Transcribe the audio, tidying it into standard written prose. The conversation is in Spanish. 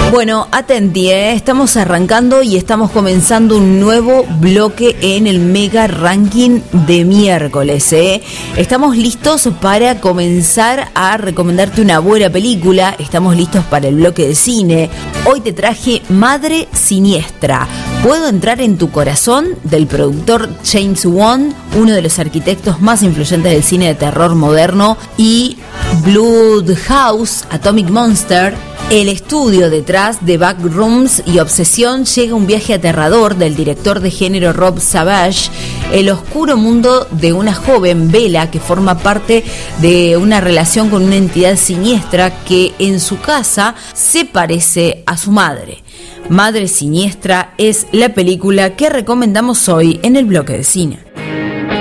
Bueno, atenti, estamos arrancando y estamos comenzando un nuevo bloque en el Mega Ranking de miércoles. Estamos listos para comenzar a recomendarte una buena película. Estamos listos para el bloque de cine. Hoy te traje Madre Siniestra. ¿Puedo entrar en tu corazón? Del productor James Wan, uno de los arquitectos más influyentes del cine de terror moderno, y Blumhouse, Atomic Monster. El estudio detrás de Backrooms y Obsesión llega un viaje aterrador del director de género Rob Savage, el oscuro mundo de una joven, Bella, que forma parte de una relación con una entidad siniestra que en su casa se parece a su madre. Madre Siniestra es la película que recomendamos hoy en el bloque de cine.